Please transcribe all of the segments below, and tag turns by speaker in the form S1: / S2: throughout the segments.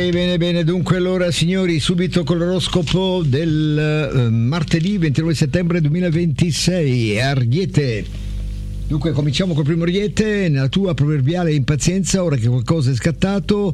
S1: Bene, bene, dunque allora signori, subito con l'oroscopo del martedì 29 settembre 2026, Ariete. Dunque cominciamo col primo Ariete. Nella tua proverbiale impazienza, ora che qualcosa è scattato,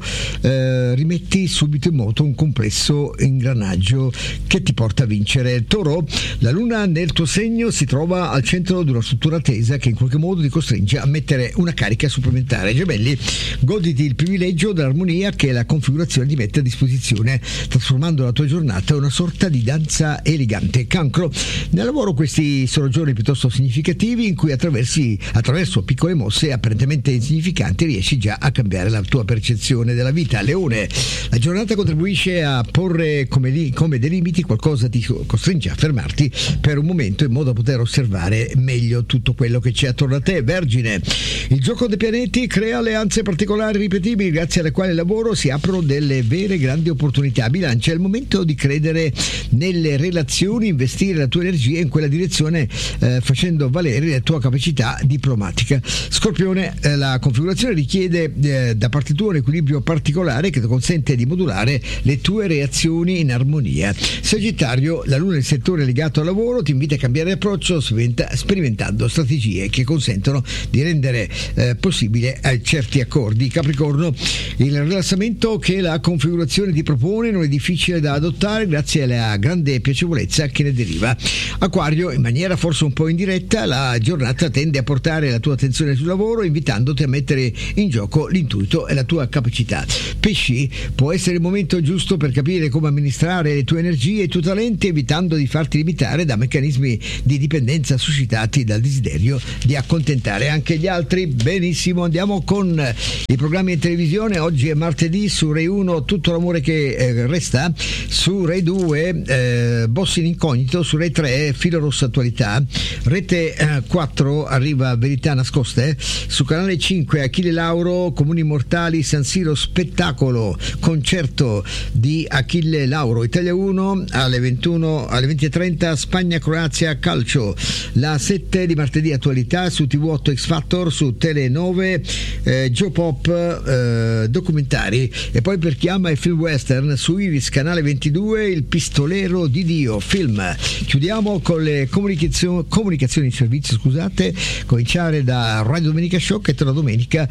S1: rimetti subito in moto un complesso ingranaggio che ti porta a vincere. Toro, la luna nel tuo segno si trova al centro di una struttura tesa che in qualche modo ti costringe a mettere una carica supplementare. Gemelli, goditi il privilegio dell'armonia che la configurazione ti mette a disposizione, trasformando la tua giornata in una sorta di danza elegante. Cancro, nel lavoro questi sono giorni piuttosto significativi in cui attraverso piccole mosse apparentemente insignificanti riesci già a cambiare la tua percezione della vita. Leone, la giornata contribuisce a porre come dei limiti, qualcosa ti costringe a fermarti per un momento in modo da poter osservare meglio tutto quello che c'è attorno a te. Vergine, il gioco dei pianeti crea alleanze particolari ripetibili grazie alle quali il lavoro si aprono delle vere grandi opportunità. Bilancia, è il momento di credere nelle relazioni, investire la tua energia in quella direzione, facendo valere la tua capacità diplomatica. Scorpione, la configurazione richiede da parte tua un equilibrio particolare che ti consente di modulare le tue reazioni in armonia. Sagittario, la luna nel settore legato al lavoro ti invita a cambiare approccio sperimentando strategie che consentono di rendere possibile certi accordi. Capricorno, il rilassamento che la configurazione ti propone non è difficile da adottare grazie alla grande piacevolezza che ne deriva. Acquario, in maniera forse un po' indiretta la giornata tende a portare la tua attenzione sul lavoro, invitandoti a mettere in gioco l'intuito e la tua capacità. Pesci, può essere il momento giusto per capire come amministrare le tue energie e i tuoi talenti, evitando di farti limitare da meccanismi di dipendenza suscitati dal desiderio di accontentare anche gli altri. Benissimo, andiamo con i programmi in televisione. Oggi è martedì, su Rai 1 Tutto l'amore che resta, su Rai 2 Boss in incognito, su Rai 3 Filo rosso attualità, Rete 4 arriva Verità nascoste, su canale 5 Achille Lauro Comuni mortali San Siro spettacolo, concerto di Achille Lauro. Italia 1 alle 20:30 Spagna Croazia calcio. La 7 di martedì attualità, su TV8 X Factor, su Tele 9 Geopop documentari, e poi per chi ama il film western su Iris canale 22 Il pistolero di Dio film. Chiudiamo con le comunicazioni in servizio, scusate, cominciare da Radio Domenica Show, che torna domenica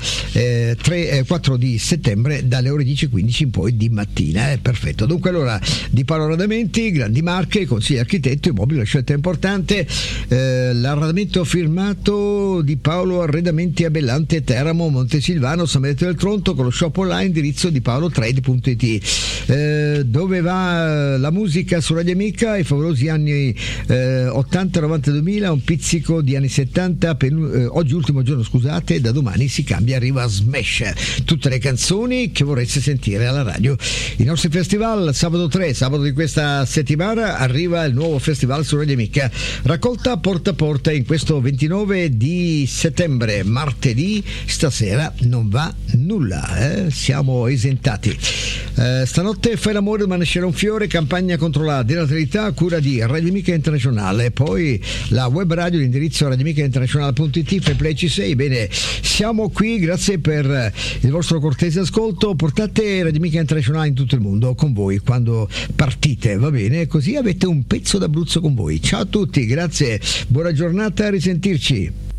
S1: 4 di settembre dalle ore 10:15 in poi di mattina. Perfetto. Dunque allora, di Paolo Arredamenti, grandi marche, consiglio architetto, immobile, una scelta importante. L'arredamento firmato di Paolo Arredamenti a Bellante, Teramo, Montesilvano, San Benedetto del Tronto, con lo shop online indirizzo di paolotrade.it. Dove va la musica su Radio Amica, i favolosi anni 80, 90, 2000, un pizzico di anni 70, oggi ultimo giorno, scusate, da domani si cambia, arriva Smash, tutte le canzoni che vorreste sentire alla radio. I nostri festival, sabato di questa settimana arriva il nuovo festival su Radio Amica, raccolta porta a porta in questo 29 di settembre, martedì. Stasera non va nulla, siamo esentati. Stanotte fai l'amore ma nascerà un fiore, campagna contro la denatalità a cura di Radio Amica Internazionale, poi la web radio, l'indirizzo radioamicainternazionale.it, Fairplay C6. Bene, siamo qui, grazie per il vostro cortese ascolto. Portate Radio Amica Internazionale in tutto il mondo con voi quando partite, va bene? Così avete un pezzo d'Abruzzo con voi. Ciao a tutti, grazie, buona giornata, a risentirci.